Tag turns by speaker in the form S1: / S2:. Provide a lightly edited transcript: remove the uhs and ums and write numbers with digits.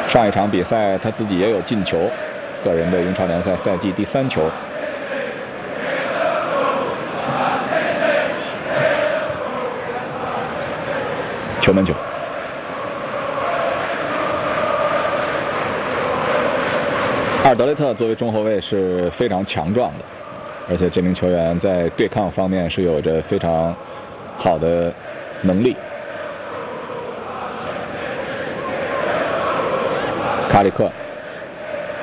S1: 上一场比赛他自己也有进球，个人的英超联赛赛季第3球。球门球。阿尔德雷特作为中后卫是非常强壮的，而且这名球员在对抗方面是有着非常好的能力。卡里克